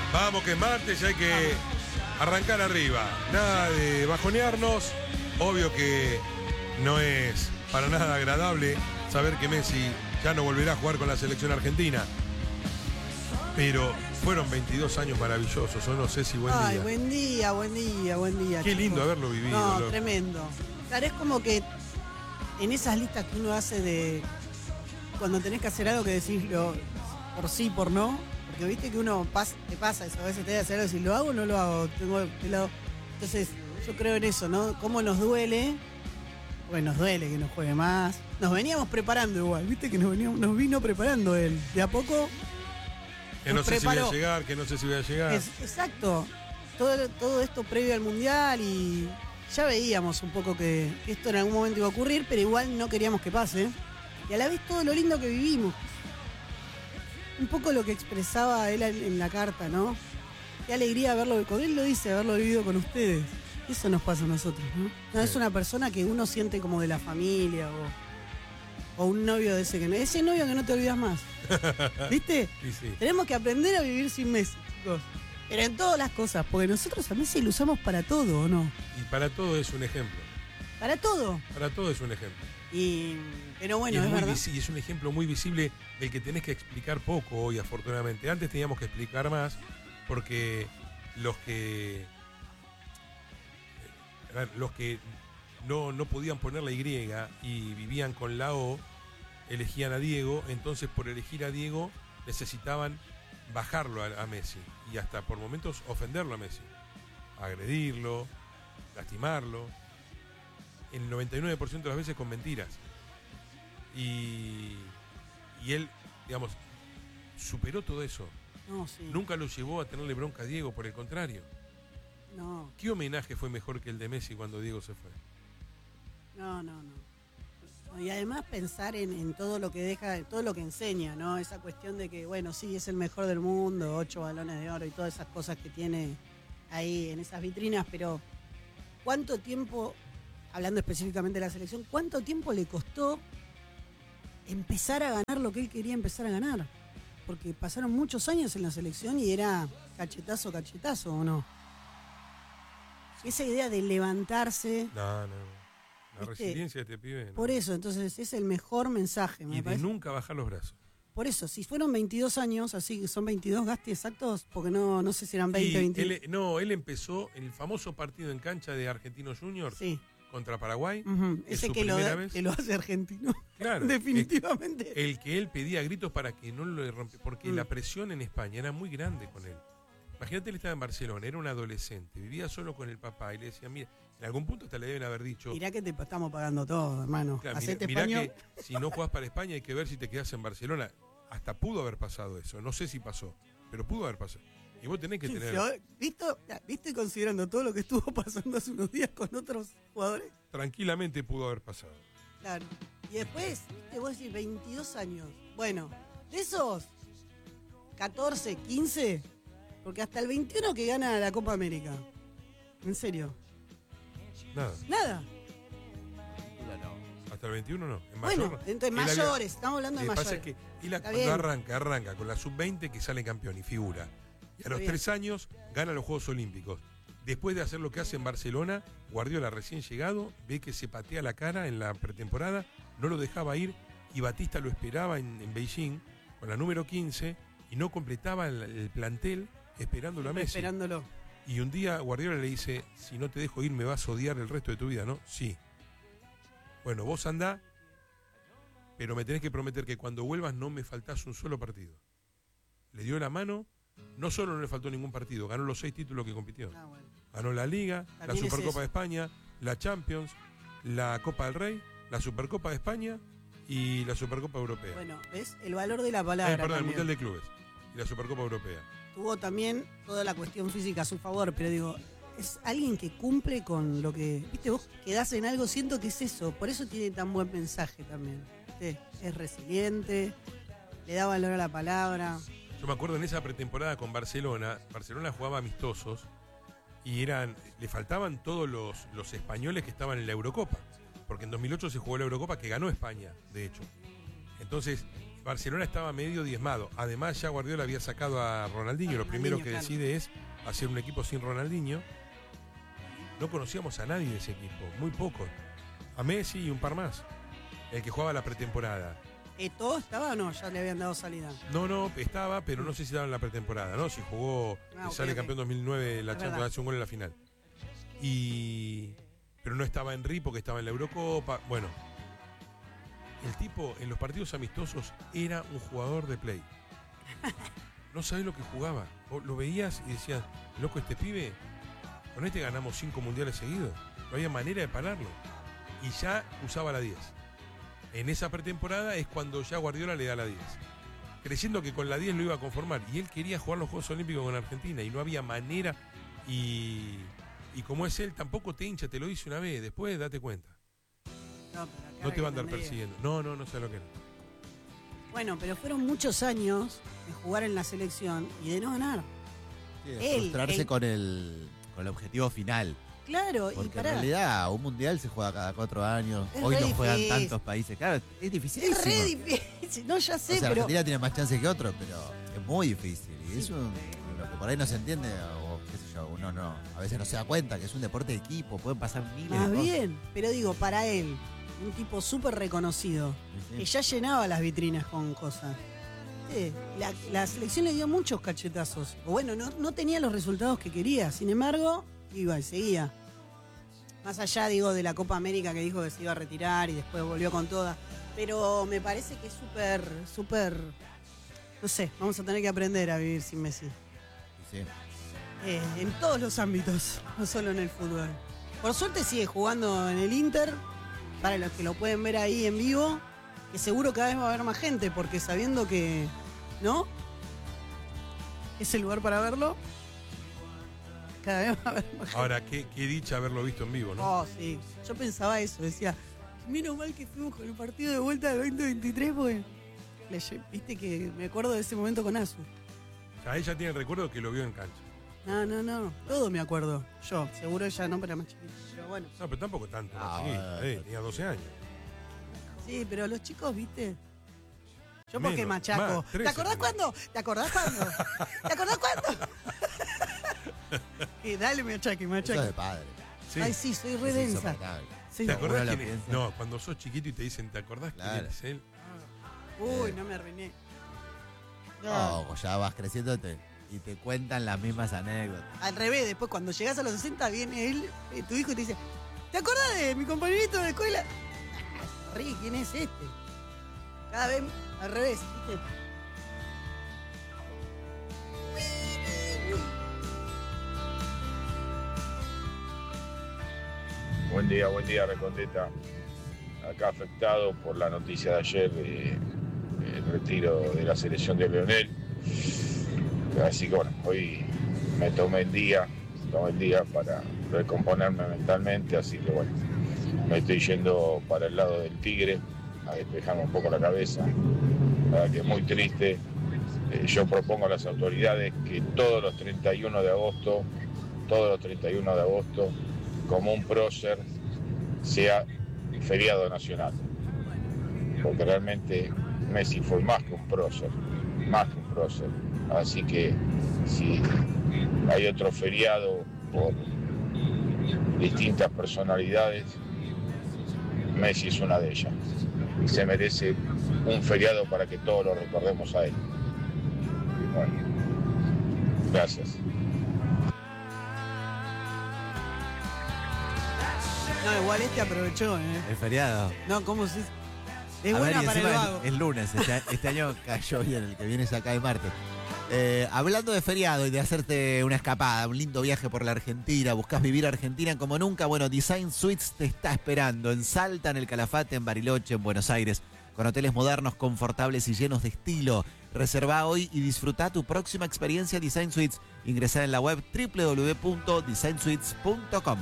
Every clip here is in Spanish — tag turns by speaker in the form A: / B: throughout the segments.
A: Vamos que es martes y hay que arrancar arriba. Nada de bajonearnos. Obvio que no es para nada agradable saber que Messi ya no volverá a jugar con la selección argentina. Pero fueron 22 años maravillosos, o no sé si buen día.
B: Ay, buen día, buen día, buen día.
A: Qué
B: chicos.
A: lindo haberlo vivido.
B: No,
A: loco.
B: tremendo. Claro, es como que en esas listas que uno hace de cuando tenés que hacer algo que decís por sí, por no, porque viste que uno te pasa eso, a veces te da hacer algo y decís, ¿lo hago o no lo hago? Entonces, yo creo en eso, ¿no? Cómo nos duele, porque nos duele que no juegue más. Nos veníamos preparando igual, viste que nos vino preparando él. De a poco.
A: Que no sé si voy a llegar, que no sé si voy a llegar.
B: Exacto. Todo esto previo al Mundial y ya veíamos un poco que esto en algún momento iba a ocurrir, pero igual no queríamos que pase. Y a la vez todo lo lindo que vivimos. Un poco lo que expresaba él en la carta, ¿no? Qué alegría haberlo, con él lo dice, haberlo vivido con ustedes. Eso nos pasa a nosotros, ¿no? No es una persona que uno siente como de la familia o un novio de ese novio que no te olvidas más. ¿Viste?
A: Sí.
B: Tenemos que aprender a vivir sin Messi, chicos. Pero en todas las cosas, porque nosotros a Messi lo usamos para todo, ¿o no?
A: Y para todo es un ejemplo.
B: Para todo.
A: Para todo es un ejemplo.
B: Pero bueno,
A: y
B: es verdad.
A: Y es un ejemplo muy visible del que tenés que explicar poco hoy, afortunadamente. Antes teníamos que explicar más, porque los que no podían poner la Y y vivían con la O, elegían a Diego. Entonces, por elegir a Diego, necesitaban bajarlo a Messi y hasta por momentos ofenderlo a Messi, agredirlo, lastimarlo, el 99% de las veces con mentiras. Y él, digamos, superó todo eso.
B: No, sí.
A: Nunca lo llevó a tenerle bronca a Diego, por el contrario.
B: No.
A: ¿Qué homenaje fue mejor que el de Messi cuando Diego se fue?
B: No. Y además pensar en todo lo que deja, todo lo que enseña, ¿no? Esa cuestión de que, bueno, sí, es el mejor del mundo, 8 balones de oro y todas esas cosas que tiene ahí en esas vitrinas, pero ¿cuánto tiempo, hablando específicamente de la selección, cuánto tiempo le costó empezar a ganar lo que él quería empezar a ganar? Porque pasaron muchos años en la selección y era cachetazo, ¿o no? Esa idea de levantarse.
A: No. La resiliencia de este pibe. No.
B: Por eso, entonces, es el mejor mensaje, me parece.
A: Y de nunca bajar los brazos.
B: Por eso, si fueron 22 años, así que son 22 Gasti exactos, porque no sé si eran 20, 20.
A: Él empezó en el famoso partido en cancha de Argentinos Juniors contra Paraguay.
B: Ese que lo hace argentino.
A: Claro.
B: Definitivamente.
A: El que él pedía gritos para que no lo rompiera, porque la presión en España era muy grande con él. Imagínate, él estaba en Barcelona, era un adolescente, vivía solo con el papá y le decía, mira, en algún punto hasta le deben haber dicho...
B: Mirá que te estamos pagando todo, hermano.
A: Claro, mirá que si no jugás para España hay que ver si te quedás en Barcelona. Hasta pudo haber pasado eso, no sé si pasó, pero pudo haber pasado. Y vos tenés que tener...
B: ¿Viste considerando todo lo que estuvo pasando hace unos días con otros jugadores?
A: Tranquilamente pudo haber pasado.
B: Claro. Y después, viste, vos decís 22 años. Bueno, de esos 14, 15... Porque hasta el 21 que gana la Copa América. ¿En serio? Nada.
A: Hasta el 21 no. En
B: bueno, entonces mayores, estamos hablando de mayores.
A: Pasa es que cuando arranca con la sub-20 que sale campeón y figura. Y a los 3 años gana los Juegos Olímpicos. Después de hacer lo que hace en Barcelona, Guardiola recién llegado, ve que se patea la cara en la pretemporada, no lo dejaba ir y Batista lo esperaba en Beijing con la número 15 y no completaba el plantel. Esperándolo a Messi.
B: Esperándolo.
A: Y un día Guardiola le dice, si no te dejo ir me vas a odiar el resto de tu vida, ¿no? Sí. Bueno, vos andá, pero me tenés que prometer que cuando vuelvas no me faltás un solo partido. Le dio la mano, no solo no le faltó ningún partido, ganó los 6 títulos que compitió.
B: Bueno.
A: Ganó la Liga,
B: también
A: la Supercopa de España, la Champions, la Copa del Rey, la Supercopa de España y la Supercopa Europea.
B: Bueno, ¿ves? El valor de la palabra.
A: Perdón, el Mundial de Clubes y la Supercopa Europea.
B: Tuvo también toda la cuestión física a su favor, pero digo, es alguien que cumple con lo que... Viste, vos quedás en algo, siento que es eso, por eso tiene tan buen mensaje también. ¿Viste? Es resiliente, le da valor a la palabra.
A: Yo me acuerdo en esa pretemporada con Barcelona jugaba amistosos y le faltaban todos los españoles que estaban en la Eurocopa, porque en 2008 se jugó la Eurocopa que ganó España, de hecho. Entonces, Barcelona estaba medio diezmado. Además, ya Guardiola había sacado a Ronaldinho. Lo primero que decide es hacer un equipo sin Ronaldinho. No conocíamos a nadie de ese equipo, muy pocos. A Messi y un par más. El que jugaba la pretemporada.
B: ¿Eto'o estaba o no? Ya le habían dado salida.
A: No, estaba, pero no sé si estaba en la pretemporada, ¿no? Si jugó, sale campeón 2009, la Champions, hace un gol en la final. Pero no estaba Henry porque estaba en la Eurocopa. Bueno, el tipo en los partidos amistosos era un jugador de play. No sabés lo que jugaba. Vos lo veías y decías, loco, este pibe, con este ganamos 5 mundiales seguidos. No había manera de pararlo. Y ya usaba la 10. En esa pretemporada es cuando ya Guardiola le da la 10. Creyendo que con la 10 lo iba a conformar. Y él quería jugar los Juegos Olímpicos con Argentina y no había manera. Y como es él, tampoco te hincha, te lo dice una vez, después date cuenta. No te va a andar persiguiendo. No sé lo que es.
B: Bueno, pero fueron muchos años de jugar en la selección y de no ganar.
C: Sí, de frustrarse con el objetivo final.
B: Claro,
C: porque
B: y pará.
C: en realidad un mundial se juega cada 4 años.
B: Es
C: Hoy no
B: difícil.
C: Juegan tantos países. Claro, es dificilísimo.
B: Es re difícil, no, ya sé,
C: o sea,
B: pero...
C: Argentina tiene más chances que otros, pero es muy difícil. Y eso lo que por ahí no se entiende, o qué sé yo, uno no, a veces no se da cuenta que es un deporte de equipo, pueden pasar miles de
B: Más
C: cosas.
B: bien, pero digo, para él, un tipo súper reconocido, que ya llenaba las vitrinas con cosas. La selección le dio muchos cachetazos. O bueno, no tenía los resultados que quería, sin embargo, iba y seguía. Más allá, digo, de la Copa América que dijo que se iba a retirar y después volvió con toda. Pero me parece que es súper, no sé, vamos a tener que aprender a vivir sin Messi.
C: Sí.
B: En todos los ámbitos, no solo en el fútbol. Por suerte sigue jugando en el Inter, para los que lo pueden ver ahí en vivo, que seguro cada vez va a haber más gente, porque sabiendo que, ¿no? Es el lugar para verlo. Cada vez va a haber más gente.
A: Ahora, qué dicha haberlo visto en vivo, ¿no?
B: Oh, sí. Yo pensaba eso, decía, menos mal que fuimos con el partido de vuelta del 2023, porque viste que me acuerdo de ese momento con Asu.
A: Ya ella tiene el recuerdo que lo vio en cancha.
B: No, todo me acuerdo. Yo, seguro ella no, pero más chiquita. Pero bueno.
A: No, pero tampoco tanto, tenía 12 años.
B: Sí, pero los chicos, viste. Yo porque
A: Menos,
B: machaco.
A: más, 13
B: ¿Te acordás
A: también.
B: cuándo? ¿Te acordás cuándo? Dale, me achaque.
C: Eso es de padre.
A: Sí.
B: Ay, sí, soy re
C: Es
B: densa.
C: insoportable.
B: Sí.
A: ¿Te acordás
C: Uno lo
A: quién es?
C: piensa.
A: No, cuando sos chiquito y te dicen, ¿te acordás quién
C: Claro.
A: es él?
B: Uy, no me arruiné.
C: No, ya vas creciendo y te cuentan las mismas anécdotas.
B: Al revés, después cuando llegás a los 60 viene él, tu hijo, y te dice, ¿te acordás de mi compañerito de escuela? Ri, ¿quién es este? Cada vez al revés, ¿viste?
D: Buen día, Recondeta. Acá afectado por la noticia de ayer el retiro de la selección de Leonel. Así que bueno, hoy me tomé el día para recomponerme mentalmente, así que bueno, me estoy yendo para el lado del Tigre, a despejarme un poco la cabeza. La verdad que es muy triste. Yo propongo a las autoridades que todos los 31 de agosto, como un prócer, sea feriado nacional. Porque realmente Messi fue más que un prócer. Así que si hay otro feriado por distintas personalidades, Messi es una de ellas. Se merece un feriado para que todos lo recordemos a él. Bueno, gracias.
B: No, igual aprovechó,
C: El feriado.
B: No, ¿cómo se...? Es
C: A ver,
B: buena
C: y
B: para el
C: encima
B: vago.
C: es lunes, este año cayó bien, el que viene es acá de martes. Hablando de feriado y de hacerte una escapada, un lindo viaje por la Argentina, buscas vivir Argentina como nunca, bueno, Design Suites te está esperando en Salta, en el Calafate, en Bariloche, en Buenos Aires, con hoteles modernos, confortables y llenos de estilo. Reserva hoy y disfruta tu próxima experiencia Design Suites. Ingresá en la web www.designsuites.com.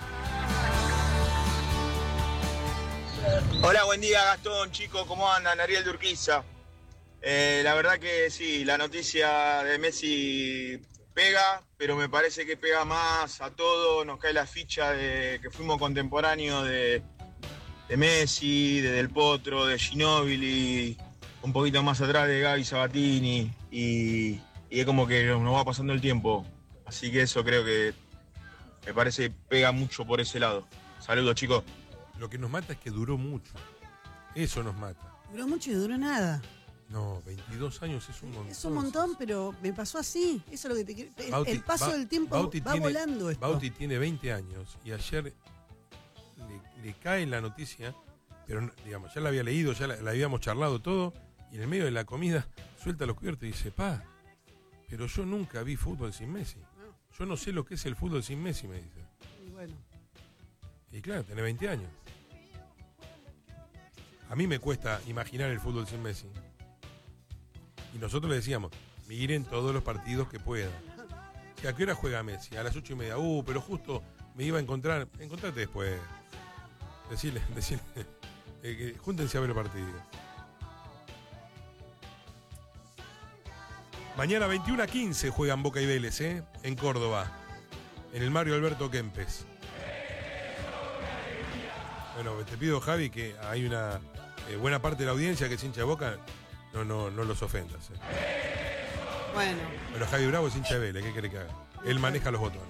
E: Hola, buen día Gastón, chicos, ¿cómo andan? Ariel de Urquiza. La verdad que sí, la noticia de Messi pega, pero me parece que pega más a todo. Nos cae la ficha de que fuimos contemporáneos de Messi, de Del Potro, de Ginóbili, un poquito más atrás de Gaby Sabatini y es como que nos va pasando el tiempo. Así que eso creo que me parece que pega mucho por ese lado. Saludos, chicos.
A: Lo que nos mata es que duró mucho. Eso nos mata.
B: Duró mucho y duró nada.
A: No, 22 años es un montón.
B: Es un montón, pero me pasó así. Eso es lo que te quiero. El paso del tiempo
A: Bauti
B: va volando esto.
A: Bauti tiene 20 años y ayer le cae la noticia, pero digamos, ya la había leído, ya la habíamos charlado todo, y en el medio de la comida suelta los cubiertos y dice, pa, pero yo nunca vi fútbol sin Messi. Yo no sé lo que es el fútbol sin Messi, me dice.
B: Y bueno.
A: Y claro, tiene 20 años. A mí me cuesta imaginar el fútbol sin Messi. Y nosotros le decíamos, miren todos los partidos que puedan. ¿A qué hora juega Messi? A las 8:30. Pero justo me iba a encontrar. Encontrate después. Decirle, júntense a ver el partido. Mañana 21:15 juegan Boca y Vélez, en Córdoba. En el Mario Alberto Kempes. Bueno, te pido, Javi, que hay una buena parte de la audiencia que es hincha de Boca. No los ofendas.
B: Bueno,
A: Javi Bravo es hincha de Vélez, ¿qué quiere que haga? Él maneja los botones.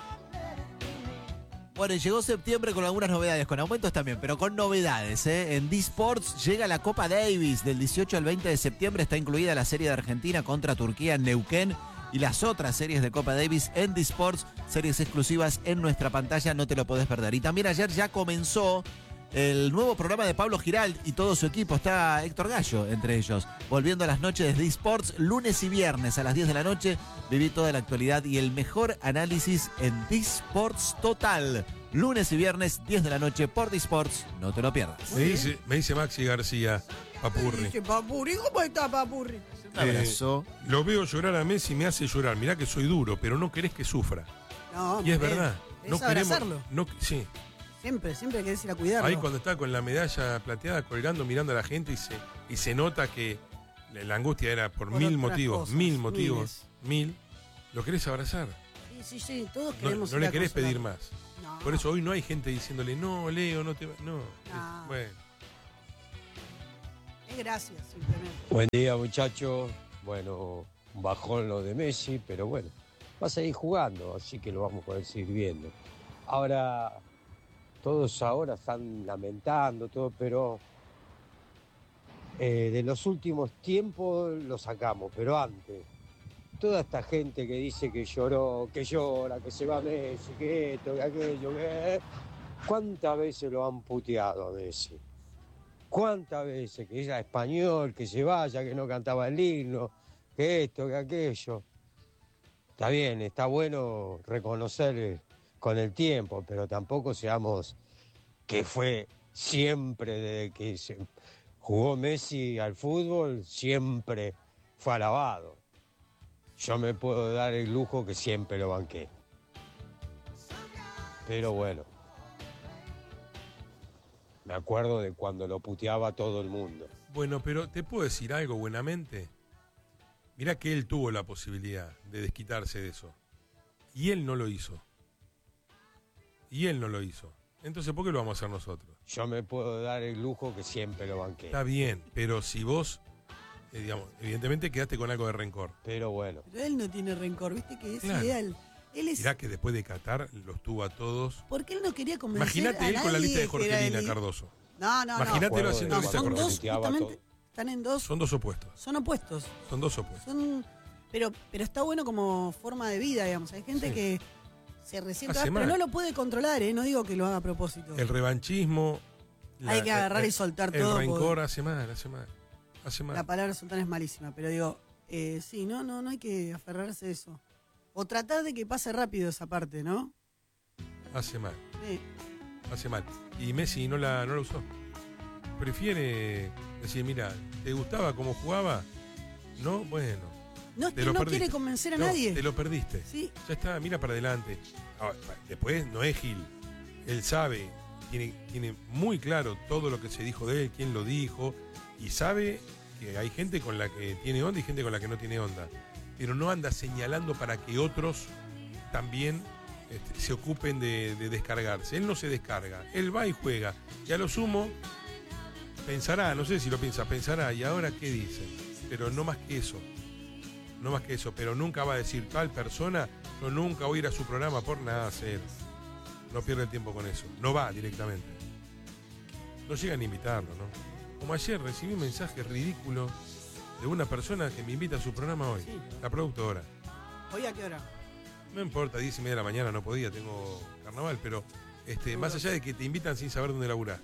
C: Bueno, y llegó septiembre con algunas novedades, con aumentos también, pero con novedades. En D-Sports llega la Copa Davis. Del 18 al 20 de septiembre está incluida la serie de Argentina contra Turquía en Neuquén y las otras series de Copa Davis en D-Sports, series exclusivas en nuestra pantalla, no te lo podés perder. Y también ayer ya comenzó el nuevo programa de Pablo Giralt y todo su equipo. Está Héctor Gallo entre ellos, volviendo a las noches de D-Sports, lunes y viernes a las 10 de la noche. Viví toda la actualidad y el mejor análisis en D-Sports Total. Lunes y viernes, 10 de la noche por D-Sports. No te lo pierdas.
A: Me dice Maxi García, Papurri.
B: dice Papurri, ¿cómo está Papurri?
C: Un abrazo.
A: Lo veo llorar a Messi, me hace llorar. Mirá que soy duro, pero no querés que sufra.
B: No,
A: Y es verdad.
B: No abrazarlo.
A: Sí.
B: Siempre hay que ir a cuidarlo.
A: Ahí cuando está con la medalla plateada colgando, mirando a la gente y se nota que la angustia era por mil motivos, mil. ¿Lo querés abrazar?
B: Sí, todos queremos.
A: No le querés pedir más.
B: No.
A: Por eso hoy no hay gente diciéndole, no, Leo, no te... No. Bueno.
B: Es gracias, simplemente.
F: Buen día, muchachos. Bueno, un bajón lo de Messi, pero bueno, va a seguir jugando, así que lo vamos a poder seguir viendo. Ahora, todos ahora están lamentando todo, pero de los últimos tiempos lo sacamos, pero antes, toda esta gente que dice que lloró, que llora, que se va Messi, que esto, que aquello, que... ¿Cuántas veces lo han puteado a Messi? ¿Cuántas veces? Que era español, que se vaya, que no cantaba el himno, que esto, que aquello. Está bien, está bueno reconocer con el tiempo, pero tampoco seamos que fue siempre desde que se jugó Messi al fútbol, siempre fue alabado. Yo me puedo dar el lujo que siempre lo banqué. Pero bueno, me acuerdo de cuando lo puteaba todo el mundo.
A: Bueno, pero ¿te puedo decir algo buenamente? Mirá que él tuvo la posibilidad de desquitarse de eso. Y él no lo hizo. Entonces, ¿por qué lo vamos a hacer nosotros?
F: Yo me puedo dar el lujo que siempre lo banqué.
A: Está bien, pero si vos, evidentemente quedaste con algo de rencor.
F: Pero bueno.
B: Pero él no tiene rencor, viste que es
A: Claro.
B: ideal. Él es...
A: Mirá que después de Qatar los tuvo a todos.
B: Porque él no quería convencer
A: Imagínate
B: a
A: él con la
B: nadie
A: lista de
B: que era
A: Jorgelina
B: el-
A: Cardoso.
B: No.
A: Imagínatelo haciendo
B: No,
A: la lista de
B: son dos,
A: Jorgelina.
B: justamente, están en dos,
A: Son dos opuestos.
B: son opuestos. Pero está bueno como forma de vida, digamos. Hay gente
A: Sí.
B: que se resiente,
A: Hace
B: pero
A: mal.
B: no lo puede controlar, no digo que lo haga a propósito.
A: El revanchismo.
B: Hay que agarrar y soltar
A: el
B: todo,
A: rencor
B: porque-
A: hace mal.
B: La palabra soltar es malísima, pero digo, sí, no hay que aferrarse a eso. O tratar de que pase rápido esa parte, ¿no?
A: Hace mal.
B: Sí.
A: Hace mal. Y Messi no la usó. Prefiere decir, mira, ¿te gustaba cómo jugaba? No, bueno.
B: No es
A: te
B: que
A: lo
B: no
A: perdiste.
B: quiere convencer a
A: No,
B: nadie.
A: te lo perdiste.
B: Sí.
A: Ya está, mira para adelante. Ahora, después no es Gil. Él sabe, tiene muy claro todo lo que se dijo de él, quién lo dijo, y sabe que hay gente con la que tiene onda y gente con la que no tiene onda. Pero no anda señalando para que otros también se ocupen de descargarse. Él no se descarga, él va y juega. Y a lo sumo Pensará, no sé si lo piensa, pensará, ¿y ahora qué dicen? Pero no más que eso. No más que eso, pero nunca va a decir tal persona, yo nunca voy a ir a su programa por nada hacer. No pierde el tiempo con eso. No va directamente. No llegan a invitarlo, ¿no? Como ayer recibí un mensaje ridículo de una persona que me invita a su programa hoy,
B: Sí.
A: la productora.
B: ¿Hoy a qué hora?
A: No importa, 10:30 de la mañana no podía, tengo carnaval, pero más allá de que te invitan sin saber dónde laburás,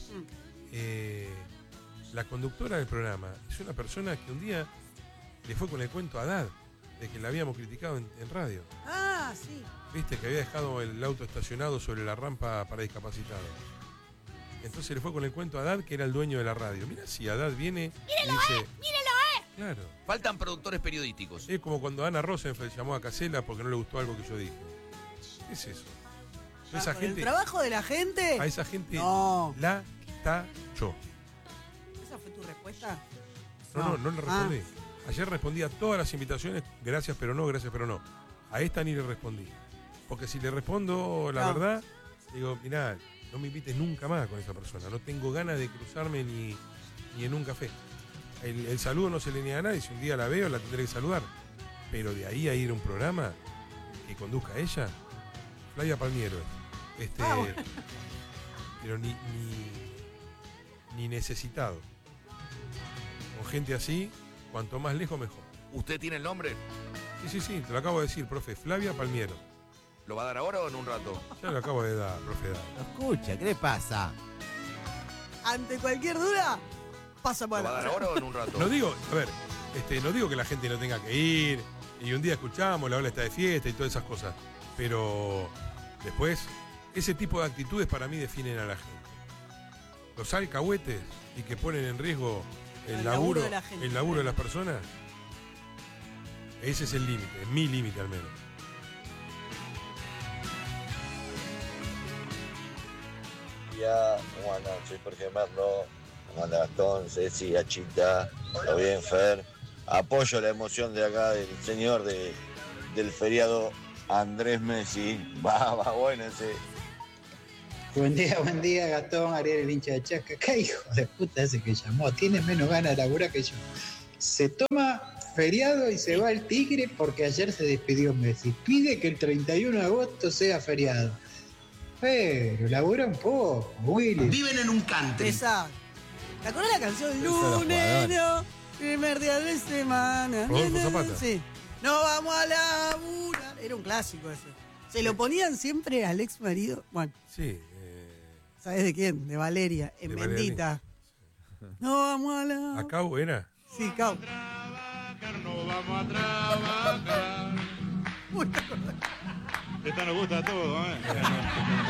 A: la conductora del programa es una persona que un día le fue con el cuento a Haddad, de que la habíamos criticado en radio.
B: Ah, sí.
A: Viste que había dejado el auto estacionado sobre la rampa para discapacitados. Entonces le fue con el cuento a Haddad, que era el dueño de la radio. Mira si Haddad viene y dice... Claro.
G: Faltan productores periodísticos.
A: Es como cuando Ana Rosenfeld llamó a Casella porque no le gustó algo que yo dije. ¿Qué es eso? Esa
B: ¿Con el
A: gente,
B: trabajo de la gente?
A: a esa gente
B: No.
A: la tacho.
B: ¿Esa fue tu respuesta?
A: No le respondí. Ayer respondí a todas las invitaciones, gracias pero no, gracias pero no. A esta ni le respondí. Porque si le respondo la
B: No.
A: verdad, digo, mirá, no me invites nunca más con esa persona. No tengo ganas de cruzarme ni en un café. El saludo no se le niega a nadie. Si un día la veo, la tendré que saludar. Pero de ahí a ir a un programa que conduzca a ella, Flavia Palmiero.
B: Bueno.
A: Pero ni necesitado. Con gente así, cuanto más lejos mejor.
G: ¿Usted tiene el nombre?
A: Sí, te lo acabo de decir, profe. Flavia Palmiero.
G: ¿Lo va a dar ahora o en un rato?
A: Ya lo acabo de dar, profe.
C: No escucha, ¿qué le pasa?
B: Ante cualquier duda, pasa
G: ¿Lo
B: por
G: va a dar ahora o en un rato?
A: No digo, a ver, no digo que la gente no tenga que ir y un día escuchamos, la ola está de fiesta y todas esas cosas. Pero después, ese tipo de actitudes para mí definen a la gente. Los alcahuetes y que ponen en riesgo el laburo
B: de la gente.
A: el laburo de las personas, ese es el límite, es mi límite al menos.
H: Ya, ¿cómo andan? Soy Jorge Merlo, ¿cómo anda Gastón, Ceci, Achita? ¿Todo bien, Fer? Apoyo la emoción de acá del señor del feriado Andrés Messi. Va, bueno ese.
I: Buen día, Gastón, Ariel, el hincha de Chaca. ¿Qué hijo de puta ese que llamó? Tiene menos ganas de laburar que yo. Se toma feriado y se va al Tigre porque ayer se despidió Messi. Pide que el 31 de agosto sea feriado. Pero labura un poco, Willy.
J: Viven en un country.
B: Esa. ¿Te acuerdas la canción
C: Eso de los
B: Lunes,
C: jugadores.
B: primer día de semana?
A: Rodolfo Zapata.
B: Sí. No vamos a laburar. Era un clásico ese. Se lo ponían siempre al ex marido. Bueno,
A: Sí.
B: ¿sabes de quién? De Valeria, en
A: De
B: Bendita. No vamos a laburar.
A: ¿Acá era?
B: Sí, Cau.
K: No vamos a trabajar.
B: Uy,
K: Esta nos gusta a todos, ¿eh?